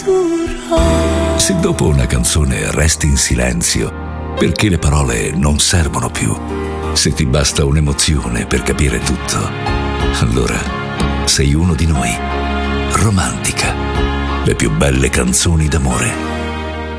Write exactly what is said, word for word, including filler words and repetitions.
Se dopo una canzone resti in silenzio, perché le parole non servono più, se ti basta un'emozione per capire tutto, allora sei uno di noi. Romantica, le più belle canzoni d'amore.